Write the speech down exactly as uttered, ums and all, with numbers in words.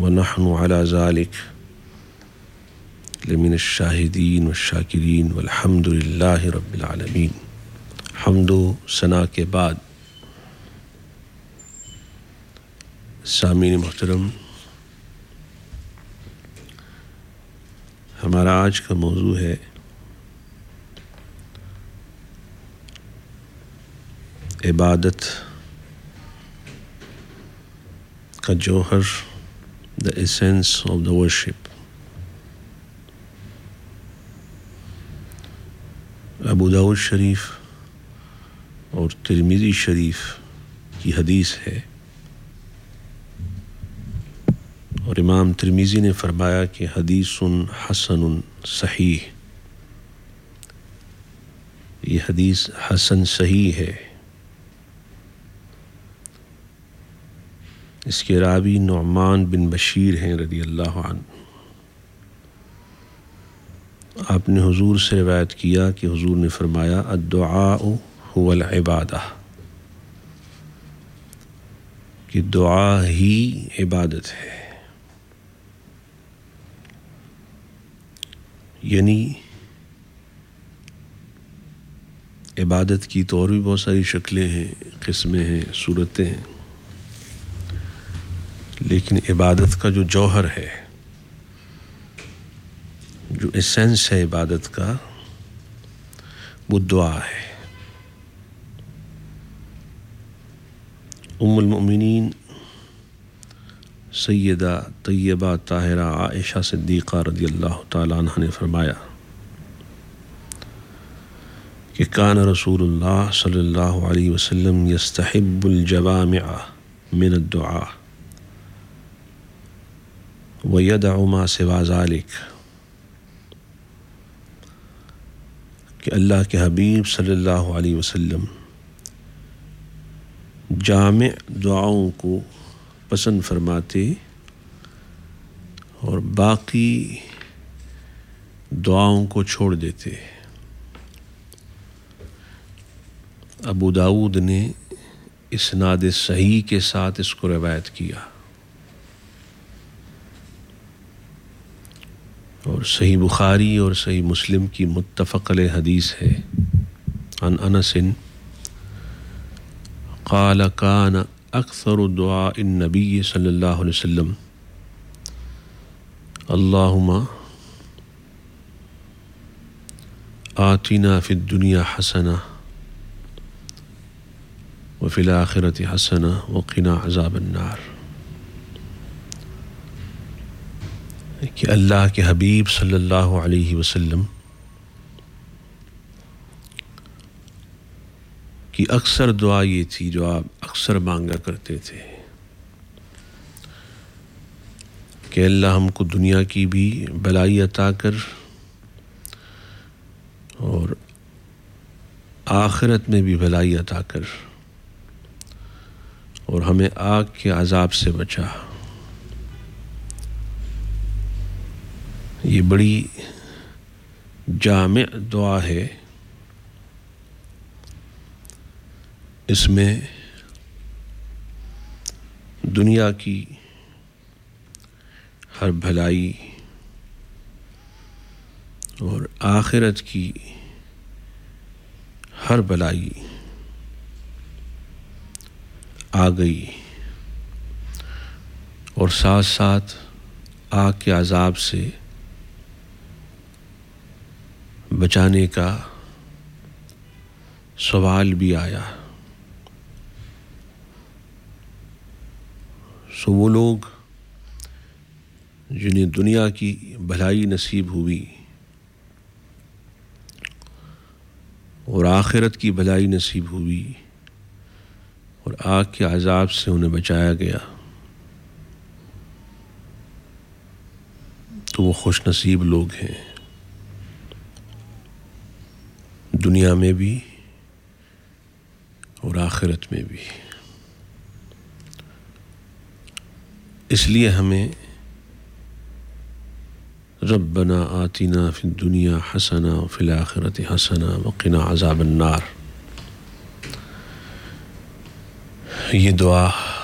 ونحن على ذلك لمن الشاہدین والشاکرین والحمد للہ رب العالمین۔ حمد و ثنا کے بعد سامعین محترم، ہمارا آج کا موضوع ہے عبادت کا جوہر، the essence of the worship۔ ابو داؤد شریف اور ترمذی شریف کی حدیث ہے، اور امام ترمذی نے فرمایا کہ حدیث حسن صحیح، یہ حدیث حسن صحیح ہے۔ اس کے راوی نعمان بن بشیر ہیں رضی اللہ عنہ۔ آپ نے حضور سے روایت کیا کہ حضور نے فرمایا الدعاء هو العبادہ، کہ دعا ہی عبادت ہے۔ یعنی عبادت کی تو اور بھی بہت ساری شکلیں ہیں، قسمیں ہیں، صورتیں ہیں، لیکن عبادت کا جو جوہر ہے، جو ایسنس ہے عبادت کا، وہ دعا ہے۔ ام المؤمنین سیدہ طیبہ طاہرہ عائشہ صدیقہ رضی اللہ تعالیٰ عنہ نے فرمایا کہ کان رسول اللہ صلی اللہ علیہ وسلم یستحب الجوامع من الدعاء وَيَدَعُ مَا سِوَى ذَلِكَ، کہ اللہ کے حبیب صلی اللہ علیہ وسلم جامع دعاؤں کو پسند فرماتے اور باقی دعاؤں کو چھوڑ دیتے۔ ابو داؤد نے اسناد صحیح کے ساتھ اس کو روایت کیا، اور صحیح بخاری اور صحیح مسلم کی متفق علیہ حدیث ہے۔ عن انس قال کان اکثر دعاء النبی صلی اللہ علیہ وسلم اللہم آتنا فی الدنیا حسنہ وفی الآخرۃ حسنہ وقنا عذاب النار، کہ اللہ کے حبیب صلی اللہ علیہ وسلم کی اکثر دعا یہ تھی جو آپ اکثر مانگا کرتے تھے کہ اللہ ہم کو دنیا کی بھی بلائی عطا کر اور آخرت میں بھی بلائی عطا کر، اور ہمیں آگ کے عذاب سے بچا۔ یہ بڑی جامع دعا ہے، اس میں دنیا کی ہر بھلائی اور آخرت کی ہر بلائی آ گئی، اور ساتھ ساتھ آگ کے عذاب سے بچانے کا سوال بھی آیا۔ سو وہ لوگ جنہیں دنیا کی بھلائی نصیب ہوئی اور آخرت کی بھلائی نصیب ہوئی اور آگ کے عذاب سے انہیں بچایا گیا، تو وہ خوش نصیب لوگ ہیں، دنیا میں بھی اور آخرت میں بھی۔ اس لیے ہمیں ربنا آتنا فی الدنیا حسنہ وفی الآخرۃ حسنہ وقنا عذاب النار، یہ دعا